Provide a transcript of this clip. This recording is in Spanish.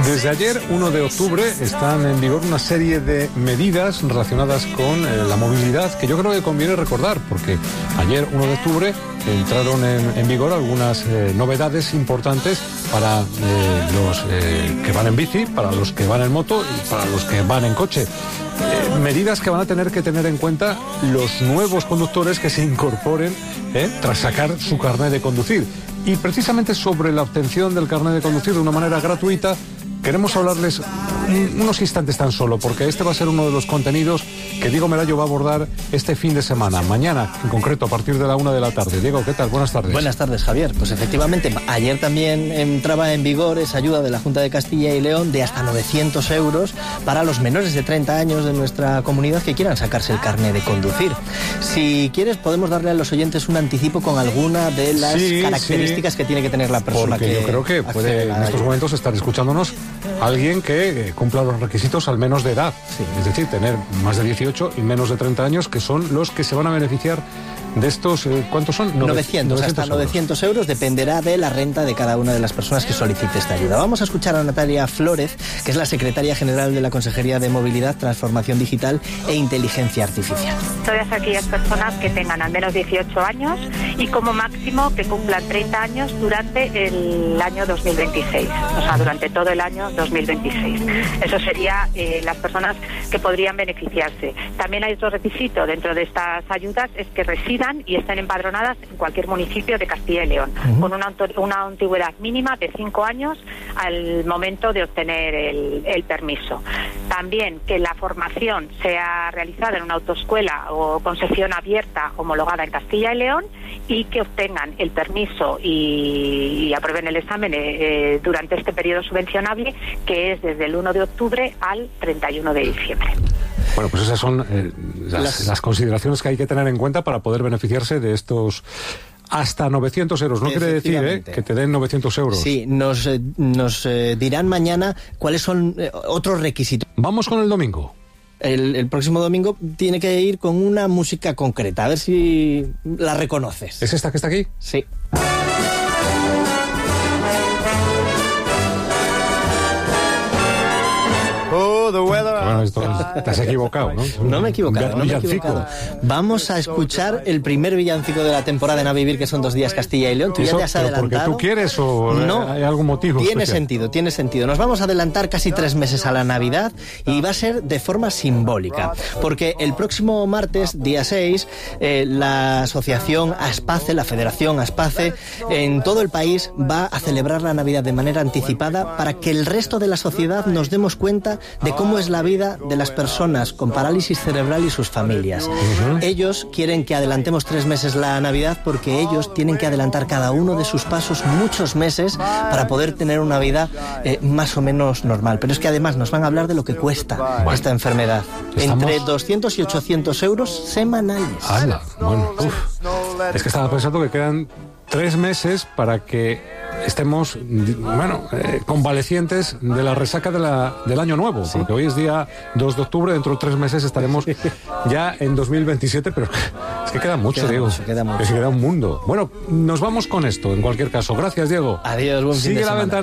Desde ayer, 1 de octubre, están en vigor una serie de medidas relacionadas con la movilidad que yo creo que conviene recordar, porque ayer, 1 de octubre, entraron en vigor algunas novedades importantes para los que van en bici, para los que van en moto y para los que van en coche. Medidas que van a tener que tener en cuenta los nuevos conductores que se incorporen tras sacar su carnet de conducir. Y precisamente sobre la obtención del carnet de conducir de una manera gratuita, queremos hablarles unos instantes tan solo, porque este va a ser uno de los contenidos que Diego Merayo va a abordar este fin de semana, mañana, en concreto, a partir de la 1 de la tarde. Diego, ¿qué tal? Buenas tardes. Buenas tardes, Javier. Pues efectivamente, ayer también entraba en vigor esa ayuda de la Junta de Castilla y León de hasta 900 euros para los menores de 30 años de nuestra comunidad que quieran sacarse el carnet de conducir. Si quieres, podemos darle a los oyentes un anticipo con alguna de las características que tiene que tener la persona. Porque que yo creo que puede en estos momentos estar escuchándonos alguien que cumpla los requisitos al menos de edad. Sí. Es decir, tener más de 18 y menos de 30 años, que son los que se van a beneficiar de estos, ¿cuántos son? 900 hasta 900 euros, dependerá de la renta de cada una de las personas que solicite esta ayuda. Vamos a escuchar a Natalia Flórez, que es la secretaria general de la Consejería de Movilidad, Transformación Digital e Inteligencia Artificial. Todas aquellas personas que tengan al menos 18 años y como máximo que cumplan 30 años durante el año 2026, o sea, durante todo el año 2026. Eso sería las personas que podrían beneficiarse. También hay otro requisito dentro de estas ayudas, es que residan y estén empadronadas en cualquier municipio de Castilla y León, con una antigüedad mínima de 5 años al momento de obtener el permiso. También que la formación sea realizada en una autoescuela o con sección abierta homologada en Castilla y León y que obtengan el permiso y aprueben el examen durante este periodo subvencionable, que es desde el 1 de octubre al 31 de diciembre. Bueno, pues esas son las consideraciones que hay que tener en cuenta para poder beneficiarse de estos hasta 900 euros. No quiere decir que te den 900 euros. Sí, nos dirán mañana cuáles son otros requisitos. Vamos con el domingo. El próximo domingo tiene que ir con una música concreta, a ver si la reconoces. ¿Es esta que está aquí? Sí. Bueno, esto, te has equivocado, ¿no? No me he equivocado, Vamos a escuchar el primer villancico de la temporada en A Vivir, que son 2 días Castilla y León. ¿Tú ya te has adelantado? ¿Porque tú quieres o no, hay algún motivo especial? Tiene sentido. Nos vamos a adelantar casi 3 meses a la Navidad y va a ser de forma simbólica, porque el próximo martes, día 6, la asociación Aspace, la Federación Aspace, en todo el país va a celebrar la Navidad de manera anticipada para que el resto de la sociedad nos demos cuenta de cómo es la vida de las personas con parálisis cerebral y sus familias. Ellos quieren que adelantemos 3 meses la Navidad porque ellos tienen que adelantar cada uno de sus pasos muchos meses para poder tener una vida más o menos normal. Pero es que además nos van a hablar de lo que cuesta esta enfermedad. Entre 200 y 800 euros semanales. ¡Hala! Bueno, es que estaba pensando que quedan 3 meses para que estemos, convalecientes de la resaca del año nuevo, porque hoy es día 2 de octubre, dentro de 3 meses estaremos ya en 2027, pero es que queda mucho, Diego. Queda mucho. Es que queda un mundo. Bueno, nos vamos con esto, en cualquier caso. Gracias, Diego. Adiós, buen fin de semana. Sigue la ventana.